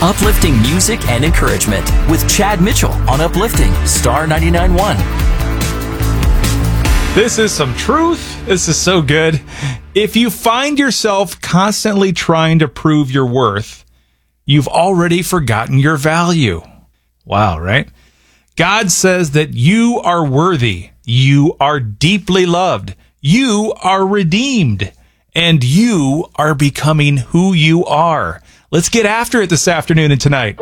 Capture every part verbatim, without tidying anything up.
Uplifting music and encouragement with Chad Mitchell on Uplifting Star ninety-nine point one. This is some truth. This is so good. If you find yourself constantly trying to prove your worth, you've already forgotten your value. Wow, right? God says that you are worthy. You are deeply loved. You are redeemed. And you are becoming who you are. Let's get after it this afternoon and tonight.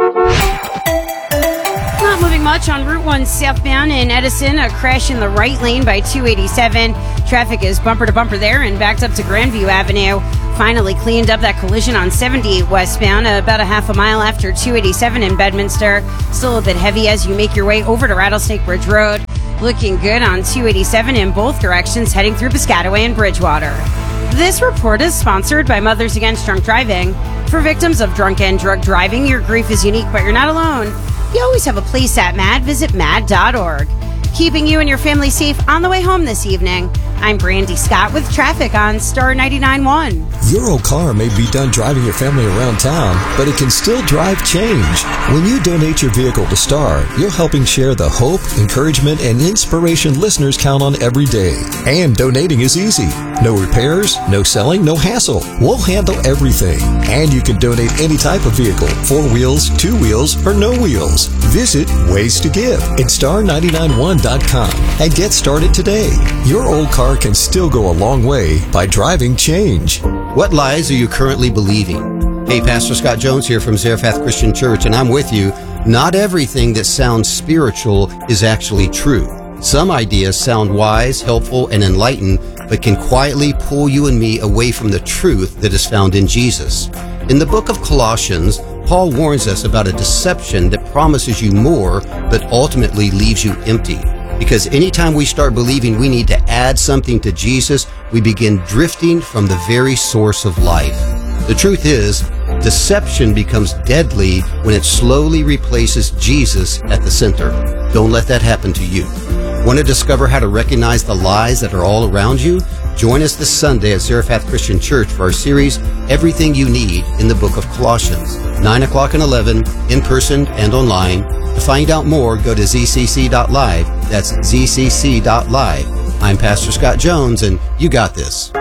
Not moving much on Route one southbound in Edison. A crash in the right lane by two eighty-seven. Traffic is bumper to bumper there and backed up to Grandview Avenue. Finally cleaned up that collision on seventy-eight westbound about a half a mile after two eighty-seven in Bedminster. Still a bit heavy as you make your way over to Rattlesnake Bridge Road. Looking good on two eighty-seven in both directions heading through Piscataway and Bridgewater. This report is sponsored by Mothers Against Drunk Driving. For victims of drunk and drug driving, your grief is unique, but you're not alone. You always have a place at MAD. Visit mad dot org. Keeping you and your family safe on the way home this evening. I'm Brandy Scott with traffic on Star ninety-nine point one. Your old car may be done driving your family around town, but it can still drive change. When you donate your vehicle to Star, you're helping share the hope, encouragement, and inspiration listeners count on every day. And donating is easy. No repairs, no selling, no hassle. We'll handle everything. And you can donate any type of vehicle, four wheels, two wheels, or no wheels. Visit Ways to Give at star ninety-nine one dot com and get started today. Your old car can still go a long way by driving change. What lies are you currently believing? Hey, Pastor Scott Jones here from Zarephath Christian Church, and I'm with you. Not everything that sounds spiritual is actually true. Some ideas sound wise, helpful, and enlightened, but can quietly pull you and me away from the truth that is found in Jesus. In the book of Colossians, Paul warns us about a deception that promises you more, but ultimately leaves you empty. Because anytime we start believing we need to add something to Jesus, we begin drifting from the very source of life. The truth is, deception becomes deadly when it slowly replaces Jesus at the center. Don't let that happen to you. Want to discover how to recognize the lies that are all around you? Join us this Sunday at Zarephath Christian Church for our series, Everything You Need in the Book of Colossians. nine o'clock and eleven, in person and online. To find out more, go to z c c dot live. That's z c c dot live. I'm Pastor Scott Jones, and you got this.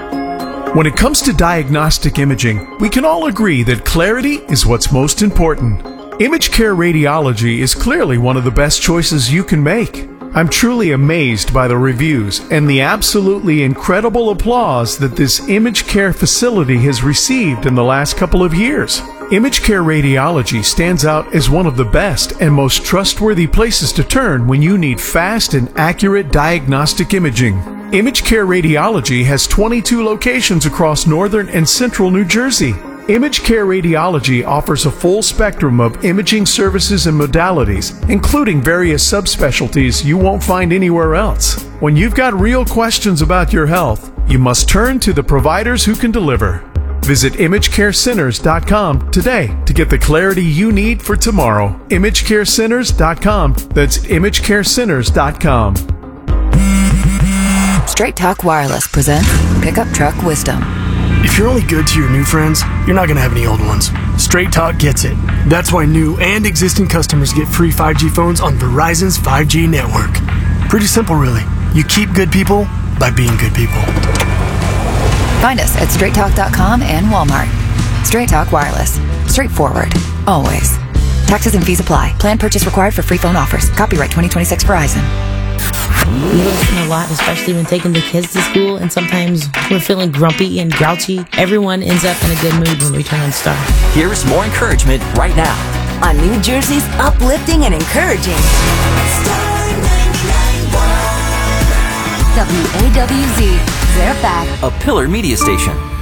When it comes to diagnostic imaging, we can all agree that clarity is what's most important. ImageCare Radiology is clearly one of the best choices you can make. I'm truly amazed by the reviews and the absolutely incredible applause that this ImageCare facility has received in the last couple of years. ImageCare Radiology stands out as one of the best and most trustworthy places to turn when you need fast and accurate diagnostic imaging. ImageCare Radiology has twenty-two locations across northern and central New Jersey. ImageCare Radiology offers a full spectrum of imaging services and modalities, including various subspecialties you won't find anywhere else. When you've got real questions about your health, you must turn to the providers who can deliver. Visit image care centers dot com today to get the clarity you need for tomorrow. image care centers dot com. That's image care centers dot com. Straight Talk Wireless presents Pickup Truck Wisdom. If you're only good to your new friends, you're not going to have any old ones. Straight Talk gets it. That's why new and existing customers get free five G phones on Verizon's five G network. Pretty simple, really. You keep good people by being good people. Find us at straight talk dot com and Walmart. Straight Talk Wireless. Straightforward. Always. Taxes and fees apply. Plan purchase required for free phone offers. Copyright twenty twenty-six Verizon. We listen a lot, especially when taking the kids to school, and sometimes we're feeling grumpy and grouchy. Everyone ends up in a good mood when we turn on Star. Here's more encouragement right now on New Jersey's uplifting and encouraging Star ninety-nine point one. W A W Z, Zarephath. A Pillar Media Station.